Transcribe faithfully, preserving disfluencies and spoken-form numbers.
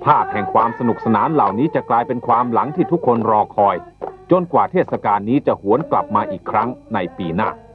ภาพแห่งความสนุกสนานเหล่านี้จะกลายเป็นความหลังที่ทุกคนรอคอยจนกว่าเทศกาลนี้จะหวนกลับมาอีกครั้งในปีหน้า